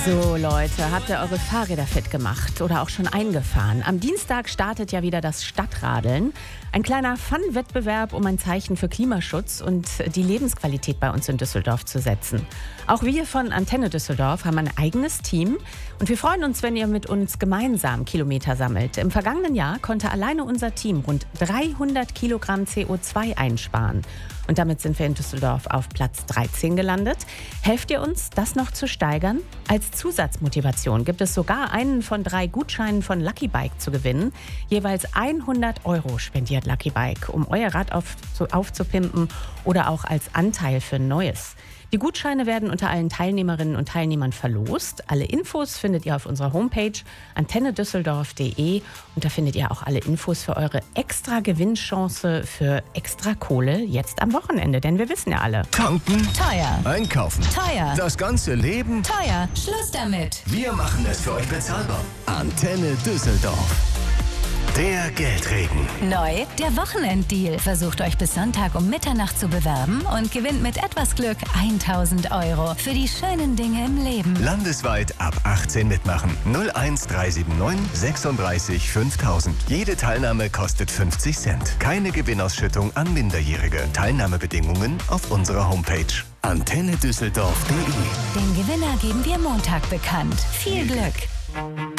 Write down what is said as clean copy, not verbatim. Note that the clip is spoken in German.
So Leute, habt ihr eure Fahrräder fit gemacht oder auch schon eingefahren? Am Dienstag startet ja wieder das Stadtradeln. Ein kleiner Fun-Wettbewerb, um ein Zeichen für Klimaschutz und die Lebensqualität bei uns in Düsseldorf zu setzen. Auch wir von Antenne Düsseldorf haben ein eigenes Team und wir freuen uns, wenn ihr mit uns gemeinsam Kilometer sammelt. Im vergangenen Jahr konnte alleine unser Team rund 300 Kilogramm CO2 einsparen. Und damit sind wir in Düsseldorf auf Platz 13 gelandet. Helft ihr uns, das noch zu steigern? Als Zusatzmotivation gibt es sogar einen von 3 Gutscheinen von Lucky Bike zu gewinnen. Jeweils 100 € spendiert Lucky Bike, um euer Rad aufzupimpen oder auch als Anteil für ein neues. Die Gutscheine werden unter allen Teilnehmerinnen und Teilnehmern verlost. Alle Infos findet ihr auf unserer Homepage antennedüsseldorf.de und da findet ihr auch alle Infos für eure extra Gewinnchance für extra Kohle jetzt am Wochenende, denn wir wissen ja alle. Tanken, Teuer. einkaufen, Teuer. das ganze Leben. Teuer. Schluss damit. Wir machen es für euch bezahlbar. Antenne Düsseldorf. Der Geldregen. Neu, der Wochenenddeal. Versucht euch bis Sonntag um Mitternacht zu bewerben und gewinnt mit etwas Glück 1.000 € für die schönen Dinge im Leben. Landesweit ab 18 mitmachen. 01379 36 5000. Jede Teilnahme kostet 50 Cent. Keine Gewinnausschüttung an Minderjährige. Teilnahmebedingungen auf unserer Homepage. antennedüsseldorf.de. Den Gewinner geben wir Montag bekannt. Viel Glück.